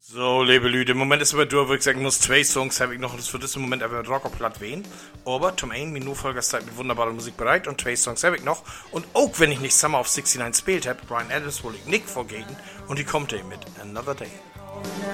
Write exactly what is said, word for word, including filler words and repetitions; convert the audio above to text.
So, liebe Leute, im Moment ist aber durch, wo ich sagen muss, zwei Songs habe ich noch, das wird das im Moment aber Rockerplatt wehen. Aber zum einen, Minu Folgerszeit mit wunderbarer Musik bereit und zwei Songs habe ich noch. Und auch wenn ich nicht Summer of sixty-nine gespielt habe, Bryan Adams wohl ich nicht vergehen und die kommt eben mit Another Day.